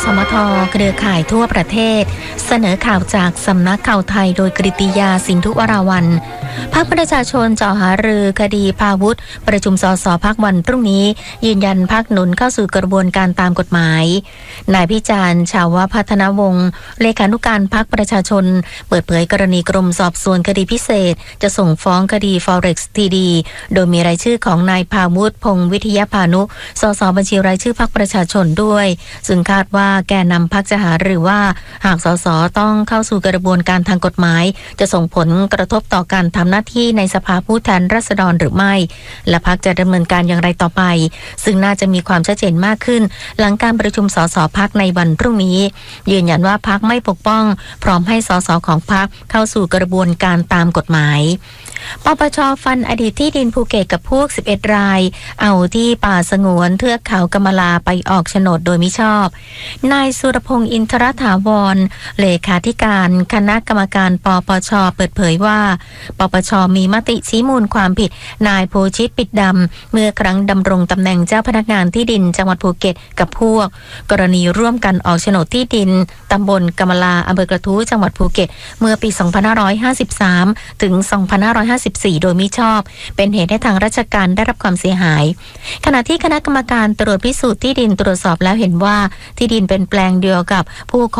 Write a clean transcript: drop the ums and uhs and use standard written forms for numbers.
สมทเครือข่ายทั่วประเทศเสนอข่าวจากสำนักข่าวไทยโดยกฤติยาสินธุวราวัลย์พรรคประชาชนจ่อหารือคดีพาวุธประชุมสสพรรควันพรุ่งนี้ยืนยันพรรคหนุนเข้าสู่กระบวนการตามกฎหมายนายพิจารณ์ชาวพัฒนวงศ์เลขานุการพรรคประชาชนเปิดเผยกรณีกรมสอบสวนคดีพิเศษจะส่งฟ้องคดี Forex TD โดยมีรายชื่อของนายพาวุธพงษ์วิทยาพานุสสบัญชีรายชื่อพรรคประชาชนด้วยซึ่งคาดว่าแกนนำพรรคจะหาหรือว่าหากสสต้องเข้าสู่กระบวนการทางกฎหมายจะส่งผลกระทบต่อการทำหน้าที่ในสภาผู้แทนราษฎรหรือไม่และพรรคจะดำเนินการอย่างไรต่อไปซึ่งน่าจะมีความชัดเจนมากขึ้นหลังการประชุมสสพรรคในวันพรุ่งนี้ยืนยันว่าพรรคไม่ปกป้องพร้อมให้สสของพรรคเข้าสู่กระบวนการตามกฎหมายปปช.ฟันอดีตที่ดินภูเก็ตกับพวก11รายเอาที่ป่าสงวนเทือกเขากำมะลาไปออกโฉนดโดยมิชอบนายสุรพงษ์อินทรถาวรเลขาธิการคณะกรรมการปปช.เปิดเผยว่าปปช.มีมติชี้มูลความผิดนายโพชิตปิดดำเมื่อครั้งดำรงตำแหน่งเจ้าพนักงานที่ดินจังหวัดภูเก็ตกับพวกกรณีร่วมกันออกโฉนดที่ดินตำบลกำมะลาอำเภอกระทู้จังหวัดภูเก็ตเมื่อปี 2553 ถึง 2554 โดยมิชอบเป็นเหตุให้ทางราชการได้รับความเสียหายขณะที่คณะกรรมการตรวจพิสูจน์ที่ดินตรวจสอบแล้วเห็นว่าที่ดินเป็นแปลงเดียวกับผู้